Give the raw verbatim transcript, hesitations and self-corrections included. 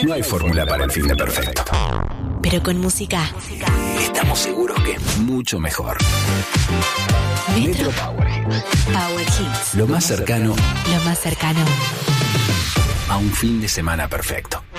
No hay fórmula para el fin de perfecto. Pero con música Estamos seguros que es mucho mejor. Metro, Metro Power Hits. Power Hits. Lo más cercano Lo más cercano a un fin de semana perfecto.